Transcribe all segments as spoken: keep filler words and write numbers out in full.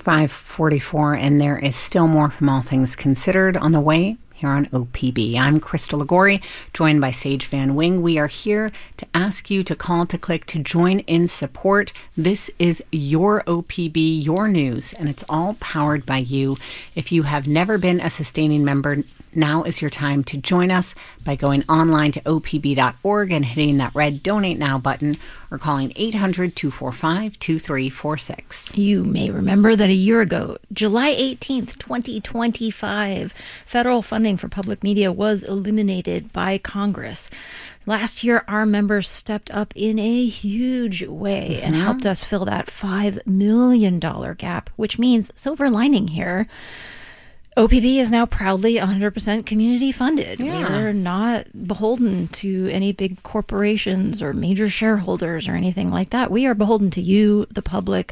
five forty-four, and there is still more from All Things Considered on the way here on O P B. I'm Crystal Ligori, joined by Sage Van Wing. We are here to ask you to call to click to join in support. This is your O P B, your news, and it's all powered by you. If you have never been a sustaining member, now is your time to join us by going online to O P B dot org and hitting that red Donate Now button, or calling eight hundred, two four five, two three four six. You may remember that a year ago, July eighteenth, twenty twenty-five, federal funding for public media was eliminated by Congress. Last year, our members stepped up in a huge way mm-hmm. and helped us fill that five million dollars gap, which means, silver lining here, O P B is now proudly one hundred percent community funded. Yeah. We're not beholden to any big corporations or major shareholders or anything like that. We are beholden to you, the public,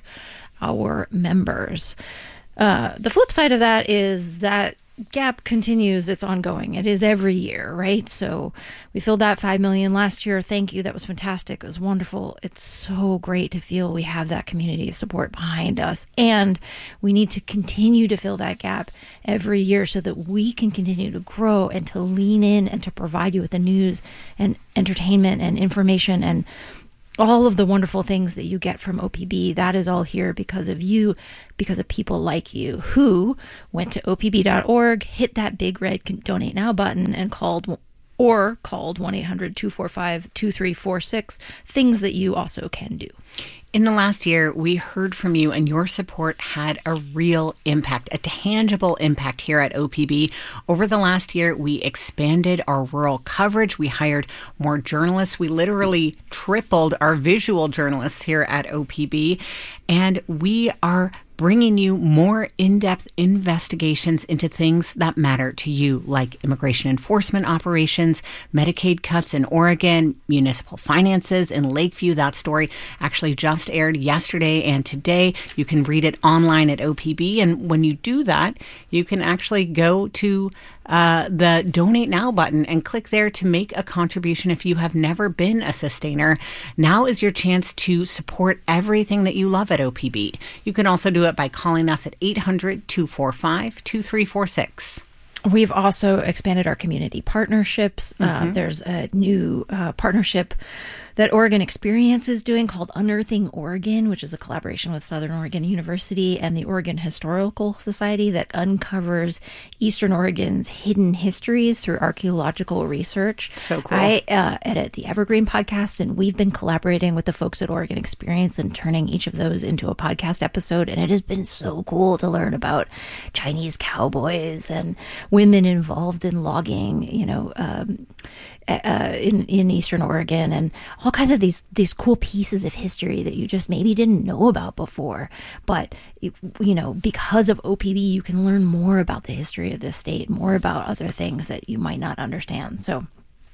our members. Uh, the flip side of that is that gap continues. It's ongoing. It is every year, right? So we filled that five million last year. Thank you. That was fantastic. It was wonderful. It's so great to feel we have that community of support behind us. And we need to continue to fill that gap every year so that we can continue to grow and to lean in and to provide you with the news and entertainment and information and all of the wonderful things that you get from O P B. That is all here because of you, because of people like you who went to O P B dot org, hit that big red Donate Now button, and called or called one eight hundred, two four five, two three four six, things that you also can do. In the last year, we heard from you, and your support had a real impact, a tangible impact here at O P B. Over the last year, we expanded our rural coverage. We hired more journalists. We literally tripled our visual journalists here at O P B. And we are bringing you more in-depth investigations into things that matter to you, like immigration enforcement operations, Medicaid cuts in Oregon, municipal finances in Lakeview. That story actually just aired yesterday and today. You can read it online at O P B. And when you do that, you can actually go to uh, the Donate Now button and click there to make a contribution if you have never been a sustainer. Now is your chance to support everything that you love at O P B. You can also do it by calling us at eight hundred, two four five, two three four six. We've also expanded our community partnerships. Mm-hmm. Uh, there's a new uh, partnership that Oregon Experience is doing called Unearthing Oregon, which is a collaboration with Southern Oregon University and the Oregon Historical Society that uncovers Eastern Oregon's hidden histories through archaeological research. So cool. I uh, edit the Evergreen podcast, and we've been collaborating with the folks at Oregon Experience and turning each of those into a podcast episode. And it has been so cool to learn about Chinese cowboys and women involved in logging, you know, um, uh, in, in Eastern Oregon, and all kinds of these these cool pieces of history that you just maybe didn't know about before. But, you know, because of O P B, you can learn more about the history of this state, more about other things that you might not understand. So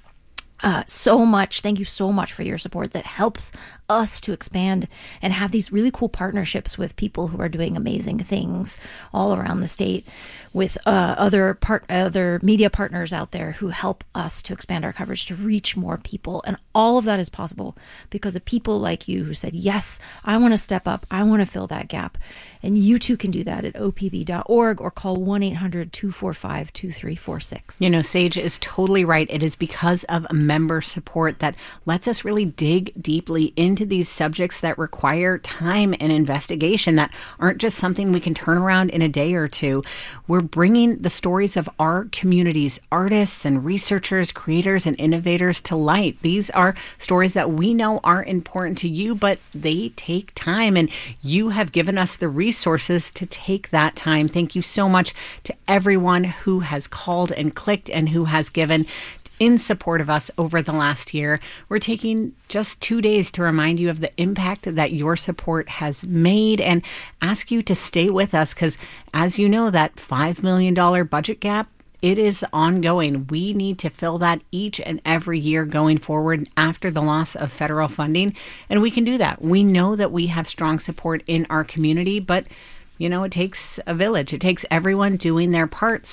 Uh, so much. Thank you so much for your support that helps us to expand and have these really cool partnerships with people who are doing amazing things all around the state, with uh, other part other media partners out there who help us to expand our coverage to reach more people. And all of that is possible because of people like you who said, yes, I want to step up. I want to fill that gap. And you too can do that at O P B dot org or call one eight hundred, two four five, two three four six. You know, Sage is totally right. It is because of member support that lets us really dig deeply into these subjects that require time and investigation, that aren't just something we can turn around in a day or two. We're bringing the stories of our communities, artists and researchers, creators and innovators to light. These are stories that we know are important to you, but they take time, and you have given us the resources to take that time. Thank you so much to everyone who has called and clicked and who has given in support of us over the last year. We're taking just two days to remind you of the impact that your support has made and ask you to stay with us, because as you know, that five million dollars budget gap, it is ongoing. We need to fill that each and every year going forward after the loss of federal funding, and we can do that. We know that we have strong support in our community, but you know, it takes a village. It takes everyone doing their part. So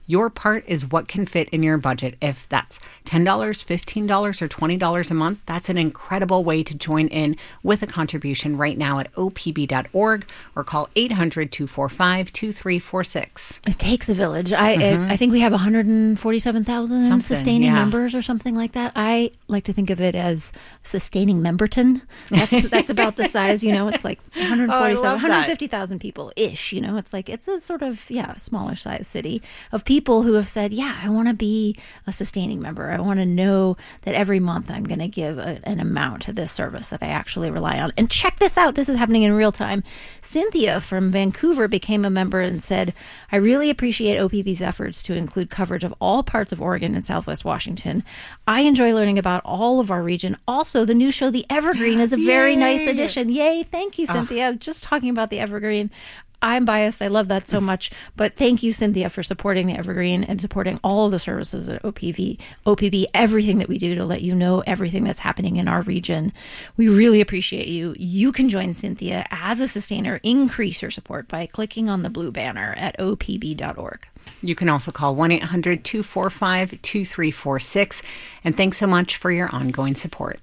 Your part is what can fit in your budget. If that's ten dollars, fifteen dollars, or twenty dollars a month, that's an incredible way to join in with a contribution right now at O P B dot org or call eight hundred, two four five, two three four six. It takes a village. I mm-hmm. I think we have one hundred forty-seven thousand sustaining yeah. members or something like that. I like to think of it as sustaining Memberton. That's that's about the size, you know, it's like one hundred forty-seven, oh, one hundred fifty thousand people-ish, you know. It's like, it's a sort of, yeah, smaller size city of people people who have said, yeah, I want to be a sustaining member. I want to know that every month I'm going to give a, an amount to this service that I actually rely on. And check this out. This is happening in real time. Cynthia from Vancouver became a member and said, I really appreciate O P B's efforts to include coverage of all parts of Oregon and Southwest Washington. I enjoy learning about all of our region. Also, the new show, The Evergreen, is a very Yay. nice addition. Yay. Thank you, Cynthia. Oh. Just talking about The Evergreen. I'm biased. I love that so much. But thank you, Cynthia, for supporting the Evergreen and supporting all of the services at O P B, O P B, everything that we do to let you know everything that's happening in our region. We really appreciate you. You can join Cynthia as a sustainer. Increase your support by clicking on the blue banner at O P B dot org. You can also call one eight hundred, two four five, two three four six. And thanks so much for your ongoing support.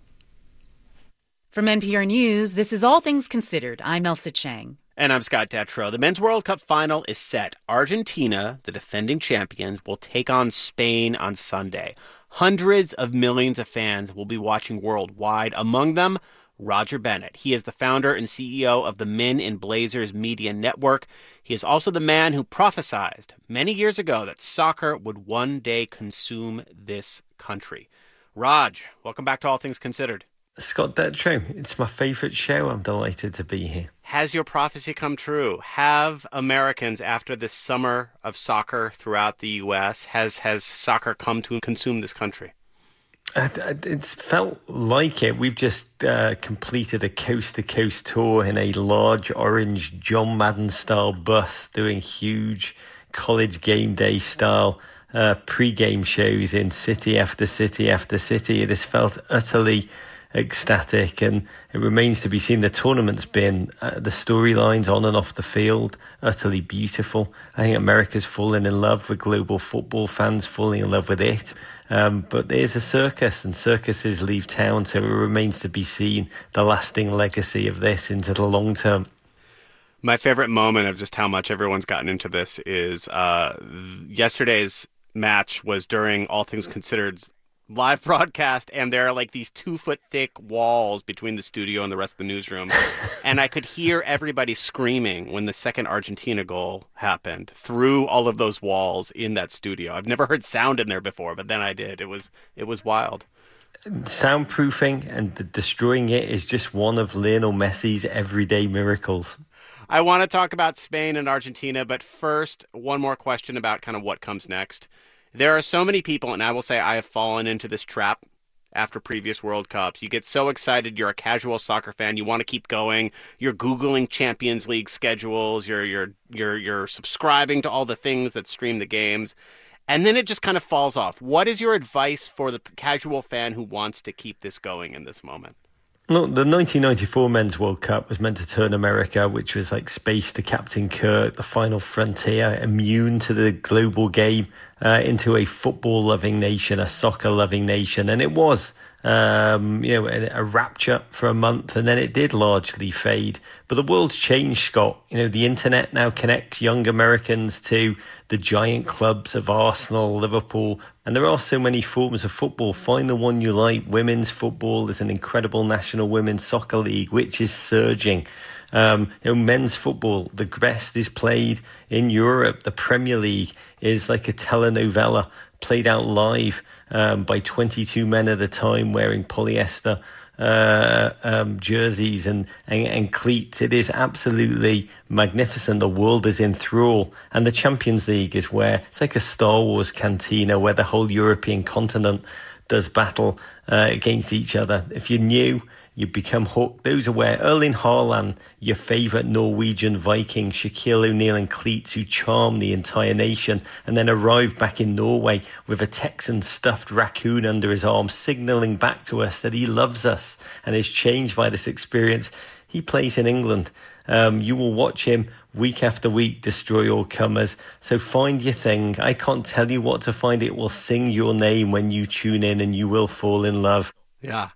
From N P R News, this is All Things Considered. I'm Elsa Chang. And I'm Scott Detrow. The Men's World Cup final is set. Argentina, the defending champions, will take on Spain on Sunday. Hundreds of millions of fans will be watching worldwide. Among them, Roger Bennett. He is the founder and C E O of the Men in Blazers Media Network. He is also the man who prophesied many years ago that soccer would one day consume this country. Raj, welcome back to All Things Considered. Scott Detrow, it's my favourite show. I'm delighted to be here. Has your prophecy come true? Have Americans, after this summer of soccer throughout the U S, has has soccer come to consume this country? It's felt like it. We've just uh, completed a coast-to-coast tour in a large orange John Madden-style bus, doing huge college game day style uh, pre-game shows in city after city after city. It has felt utterly ecstatic, and it remains to be seen. The tournament's been, uh, the storylines on and off the field, utterly beautiful. I think America's fallen in love with global football, fans falling in love with it. Um, but there's a circus, and circuses leave town, so it remains to be seen the lasting legacy of this into the long term. My favorite moment of just how much everyone's gotten into this is uh, yesterday's match was during All Things Considered's live broadcast, and there are like these two foot thick walls between the studio and the rest of the newsroom. And I could hear everybody screaming when the second Argentina goal happened through all of those walls in that studio. I've never heard sound in there before, but then I did. It was it was wild. Soundproofing and the destroying it is just one of Lionel Messi's everyday miracles. I want to talk about Spain and Argentina, but first, one more question about kind of what comes next. There are so many people, and I will say I have fallen into this trap after previous World Cups. You get so excited, you're a casual soccer fan, you want to keep going, you're Googling Champions League schedules, you're you're you're you're subscribing to all the things that stream the games, and then it just kind of falls off. What is your advice for the casual fan who wants to keep this going in this moment? Look, the nineteen ninety-four Men's World Cup was meant to turn America, which was like space to Captain Kirk, the final frontier, immune to the global game, uh, into a football-loving nation, a soccer-loving nation. And it was, um, you know, a, a rapture for a month, and then it did largely fade. But the world's changed, Scott. You know, the internet now connects young Americans to the giant clubs of Arsenal, Liverpool, and there are so many forms of football. Find the one you like. Women's football is an incredible National Women's Soccer League, which is surging. Um, you know, men's football, the best is played in Europe. The Premier League is like a telenovela played out live um, by twenty-two men at a time wearing polyester uh, um, jerseys and, and, and cleats. It is absolutely magnificent. The world is in thrall. And the Champions League is where it's like a Star Wars cantina where the whole European continent does battle uh, against each other. If you're new, you become hooked. Those are where Erling Haaland, your favourite Norwegian Viking, Shaquille O'Neal and cleats who charm the entire nation, and then arrive back in Norway with a Texan stuffed raccoon under his arm, signalling back to us that he loves us and is changed by this experience. he plays in England. Um, you will watch him week after week destroy all comers. So find your thing. I can't tell you what to find. It will sing your name when you tune in, and you will fall in love. Yeah.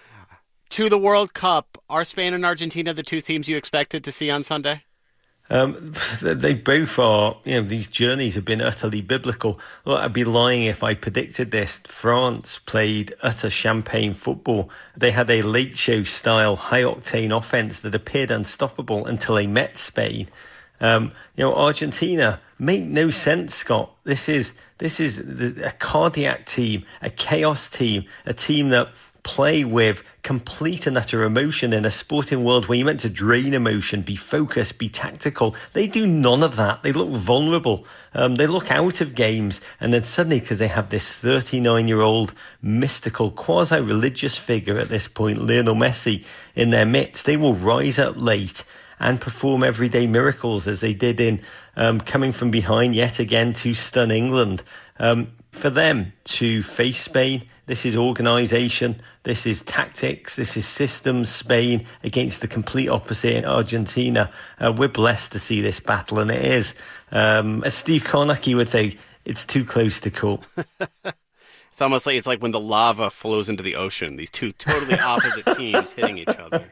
To the World Cup, are Spain and Argentina the two teams you expected to see on Sunday? Um, they both are, you know, these journeys have been utterly biblical. Look, I'd be lying if I predicted this. France played utter champagne football. They had a late show style, high octane offense that appeared unstoppable until they met Spain. Um, you know, Argentina make no sense, Scott. This is, this is a cardiac team, a chaos team, a team that play with complete and utter emotion in a sporting world where you're meant to drain emotion, be focused, be tactical. They do none of that. They look vulnerable. Um, they look out of games. And then suddenly, because they have this thirty-nine-year-old mystical, quasi-religious figure at this point, Lionel Messi, in their midst, they will rise up late and perform everyday miracles as they did in um, coming from behind yet again to stun England. Um, for them to face Spain, this is organisation, this is tactics, this is systems. Spain against the complete opposite in Argentina. Uh, we're blessed to see this battle, and it is, um, as Steve Kornacki would say, it's too close to call. It's almost like it's like when the lava flows into the ocean. These two totally opposite teams hitting each other.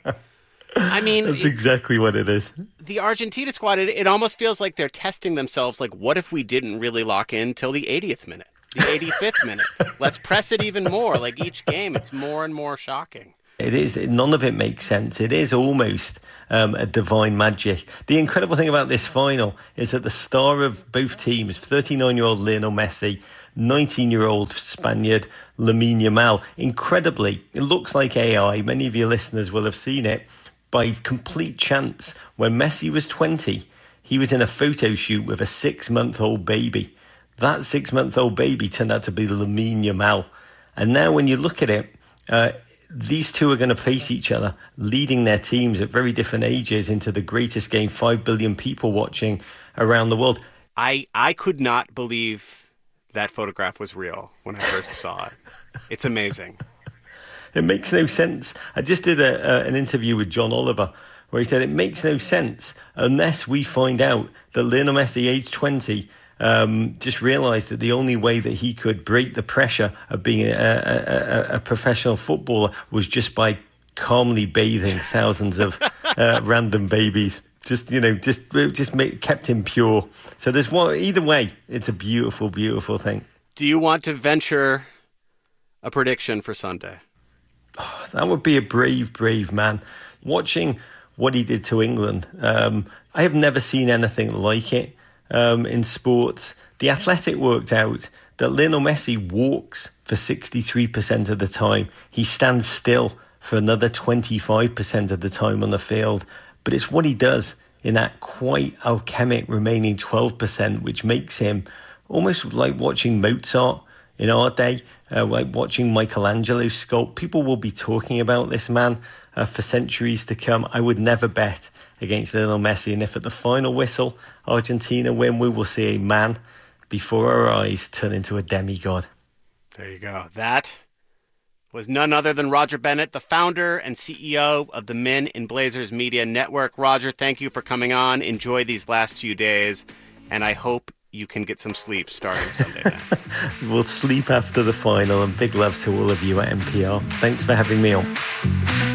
I mean, that's exactly what it is. The Argentina squad, it, it almost feels like they're testing themselves. Like, what if we didn't really lock in till the eightieth minute? The eighty-fifth minute. Let's press it even more. Like each game, it's more and more shocking. It is. None of it makes sense. It is almost um, a divine magic. The incredible thing about this final is that the star of both teams, thirty-nine-year-old Lionel Messi, nineteen-year-old Spaniard Lamine Yamal, incredibly, it looks like A I. Many of your listeners will have seen it. By complete chance, when Messi was twenty, he was in a photo shoot with a six-month-old baby. That six-month-old baby turned out to be Lamine Yamal. And now when you look at it, uh, these two are going to face each other, leading their teams at very different ages into the greatest game, five billion people watching around the world. I, I could not believe that photograph was real when I first saw it. It's amazing. It makes no sense. I just did a, a, an interview with John Oliver where he said it makes no sense unless we find out that Lionel Messi, age twenty, Um, just realised that the only way that he could break the pressure of being a, a, a, a professional footballer was just by calmly bathing thousands of uh, random babies. Just, you know, just just make, kept him pure. So there's one. Either way, it's a beautiful, beautiful thing. Do you want to venture a prediction for Sunday? Oh, that would be a brave, brave man. Watching what he did to England, um, I have never seen anything like it. Um, in sports, The Athletic worked out that Lionel Messi walks for sixty-three percent of the time. He stands still for another twenty-five percent of the time on the field. But it's what he does in that quite alchemic remaining twelve percent, which makes him almost like watching Mozart in our day, uh, like watching Michelangelo sculpt. People will be talking about this man uh, for centuries to come. I would never bet against Lionel Messi, and if at the final whistle Argentina win, we will see a man before our eyes turn into a demigod. There you go. That was none other than Roger Bennett, the founder and C E O of the Men in Blazers Media Network. Roger, thank you for coming on. Enjoy these last few days, and I hope you can get some sleep starting Sunday night. We'll sleep after the final, and big love to all of you at N P R. Thanks for having me on.